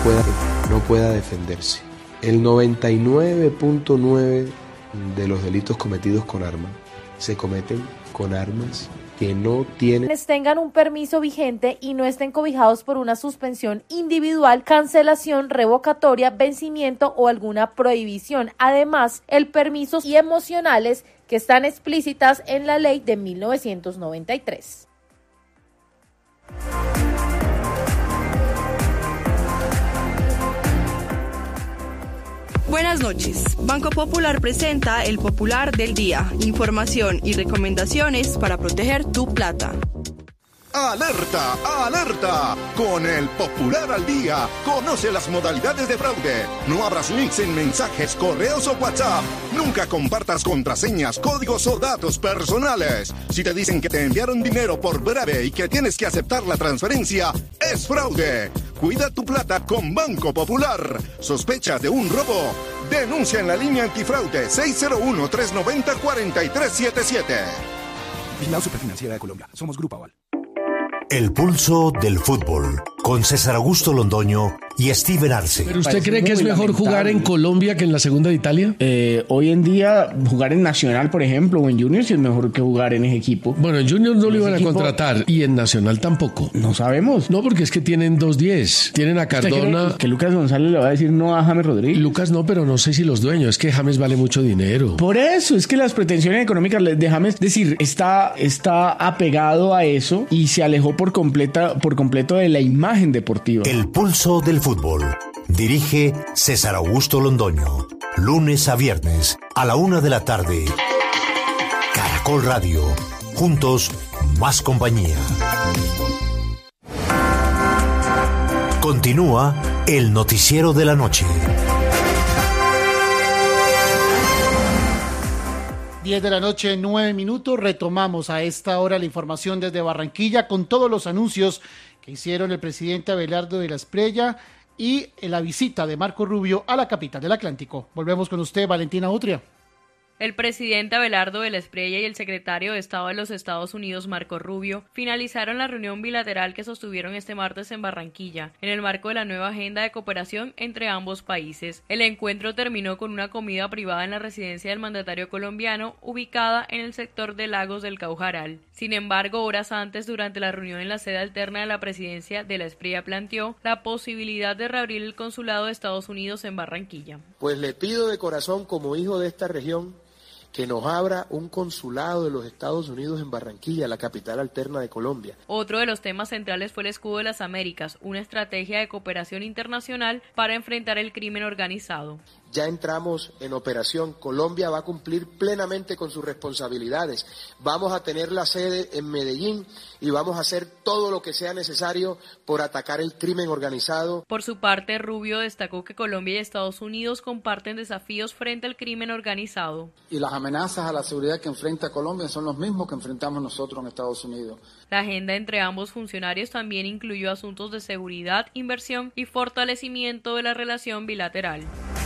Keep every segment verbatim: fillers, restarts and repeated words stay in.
pueda, no pueda defenderse. El noventa y nueve punto nueve de los delitos cometidos con arma se cometen con armas que no tienen... tengan un permiso vigente y no estén cobijados por una suspensión individual, cancelación, revocatoria, vencimiento o alguna prohibición. Además, el permiso y emocionales que están explícitas en la ley de mil novecientos noventa y tres. Buenas noches. Banco Popular presenta el Popular del Día. Información y recomendaciones para proteger tu plata. ¡Alerta! ¡Alerta! Con el Popular al Día, conoce las modalidades de fraude. No abras links en mensajes, correos o WhatsApp. Nunca compartas contraseñas, códigos o datos personales. Si te dicen que te enviaron dinero por breve y que tienes que aceptar la transferencia, es fraude. Cuida tu plata con Banco Popular. ¿Sospechas de un robo? Denuncia en la línea antifraude seis cero uno, tres nueve cero, cuatro tres siete siete. Vigilado Superfinanciera de Colombia. Somos Grupo Aval. El pulso del fútbol, con César Augusto Londoño y Steven Arce. ¿Pero usted cree que es mejor jugar en Colombia que en la segunda de Italia? Eh, hoy en día, jugar en Nacional, por ejemplo, o en Junior, sí es mejor que jugar en ese equipo. Bueno, en Junior no lo iban a contratar y en Nacional tampoco. No sabemos. No, porque es que tienen dos diez. Tienen a Cardona. Que, que Lucas González le va a decir no a James Rodríguez. Lucas no, pero no sé si los dueños. Es que James vale mucho dinero. Por eso, es que las pretensiones económicas de James, es decir, está, está apegado a eso y se alejó por completa, por completo de la imagen deportiva. El pulso del fútbol. Dirige César Augusto Londoño. Lunes a viernes a la una de la tarde. Caracol Radio. Juntos, más compañía. Continúa el noticiero de la noche. diez de la noche, nueve minutos. Retomamos a esta hora la información desde Barranquilla con todos los anuncios que hicieron el presidente Abelardo de la Espriella y la visita de Marco Rubio a la capital del Atlántico. Volvemos con usted, Valentina Utria. El presidente Abelardo de la Espriella y el secretario de Estado de los Estados Unidos, Marco Rubio, finalizaron la reunión bilateral que sostuvieron este martes en Barranquilla, en el marco de la nueva agenda de cooperación entre ambos países. El encuentro terminó con una comida privada en la residencia del mandatario colombiano, ubicada en el sector de Lagos del Caujaral. Sin embargo, horas antes, durante la reunión en la sede alterna de la presidencia de la Espriella, planteó la posibilidad de reabrir el consulado de Estados Unidos en Barranquilla. Pues le pido de corazón, como hijo de esta región, que nos abra un consulado de los Estados Unidos en Barranquilla, la capital alterna de Colombia. Otro de los temas centrales fue el Escudo de las Américas, una estrategia de cooperación internacional para enfrentar el crimen organizado. Ya entramos en operación. Colombia va a cumplir plenamente con sus responsabilidades. Vamos a tener la sede en Medellín y vamos a hacer todo lo que sea necesario por atacar el crimen organizado. Por su parte, Rubio destacó que Colombia y Estados Unidos comparten desafíos frente al crimen organizado. Y las amenazas a la seguridad que enfrenta Colombia son los mismos que enfrentamos nosotros en Estados Unidos. La agenda entre ambos funcionarios también incluyó asuntos de seguridad, inversión y fortalecimiento de la relación bilateral.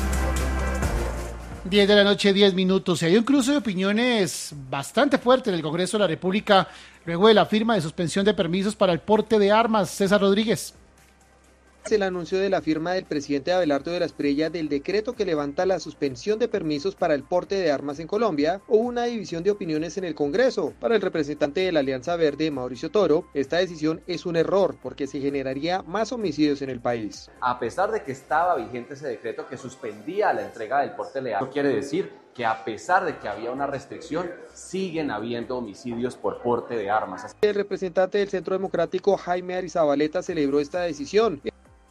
diez de la noche, diez minutos. Y hay un cruce de opiniones bastante fuerte en el Congreso de la República luego de la firma de suspensión de permisos para el porte de armas. César Rodríguez. El anuncio de la firma del presidente Abelardo de la Espriella del decreto que levanta la suspensión de permisos para el porte de armas en Colombia, hubo una división de opiniones en el Congreso. Para el representante de la Alianza Verde, Mauricio Toro, esta decisión es un error porque se generaría más homicidios en el país. A pesar de que estaba vigente ese decreto que suspendía la entrega del porte legal, eso quiere decir que a pesar de que había una restricción, siguen habiendo homicidios por porte de armas. El representante del Centro Democrático, Jaime Arizabaleta, celebró esta decisión.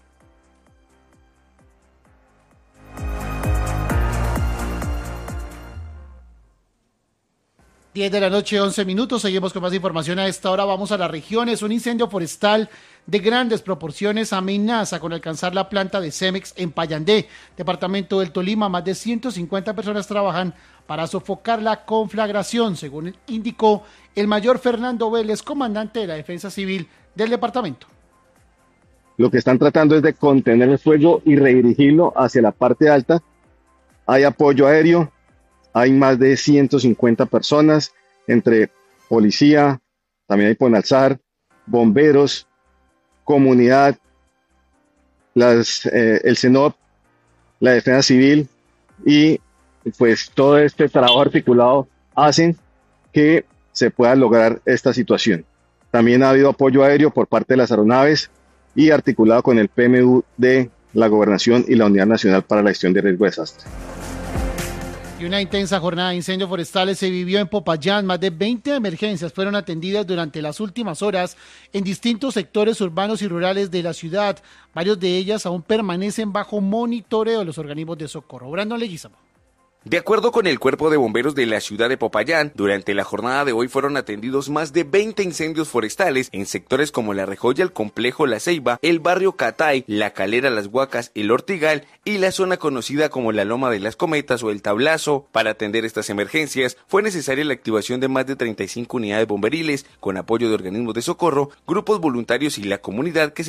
diez de la noche, once minutos, seguimos con más información a esta hora, vamos a las regiones. Un incendio forestal de grandes proporciones amenaza con alcanzar la planta de Cemex en Payandé, departamento del Tolima. Más de ciento cincuenta personas trabajan para sofocar la conflagración, según indicó el mayor Fernando Vélez, comandante de la Defensa Civil del departamento. Lo que están tratando es de contener el fuego y redirigirlo hacia la parte alta. Hay apoyo aéreo. Hay más de ciento cincuenta personas, entre policía, también hay Ponalzar, bomberos, comunidad, las, eh, el SENOP, la Defensa Civil y pues todo este trabajo articulado hacen que se pueda lograr esta situación. También ha habido apoyo aéreo por parte de las aeronaves y articulado con el P M U de la Gobernación y la Unidad Nacional para la Gestión de Riesgo de Desastre. Y una intensa jornada de incendios forestales se vivió en Popayán. Más de veinte emergencias fueron atendidas durante las últimas horas en distintos sectores urbanos y rurales de la ciudad. Varios de ellas aún permanecen bajo monitoreo de los organismos de socorro. Brandon Leguizamo. De acuerdo con el Cuerpo de Bomberos de la ciudad de Popayán, durante la jornada de hoy fueron atendidos más de veinte incendios forestales en sectores como La Rejoya, el Complejo La Ceiba, el barrio Catay, La Calera, Las Huacas, el Ortigal y la zona conocida como la Loma de las Cometas o el Tablazo. Para atender estas emergencias fue necesaria la activación de más de treinta y cinco unidades bomberiles con apoyo de organismos de socorro, grupos voluntarios y la comunidad que se